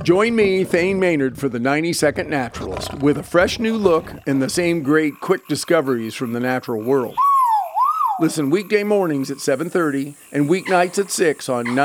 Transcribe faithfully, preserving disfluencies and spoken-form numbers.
Join me, Thane Maynard, for the ninety second Naturalist, with a fresh new look and the same great quick discoveries from the natural world. Listen weekday mornings at seven thirty and weeknights at six on